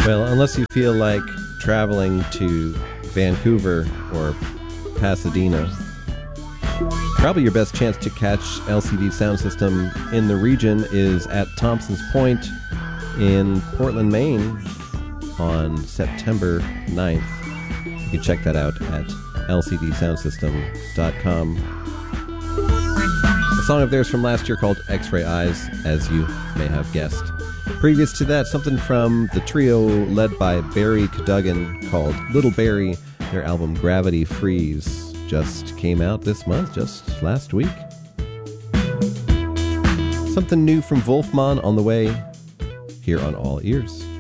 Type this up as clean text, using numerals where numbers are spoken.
Well, unless you feel like traveling to Vancouver or Pasadena, probably your best chance to catch LCD Sound System in the region is at Thompson's Point in Portland, Maine on September 9th. You can check that out at lcdsoundsystem.com. A song of theirs from last year called X-Ray Eyes, as you may have guessed. Previous to that, something from the trio led by Barry Cadogan called Little Barry. Their album Gravity Freeze just came out this month, just last week. Something new from Wolfman on the way here on All Ears.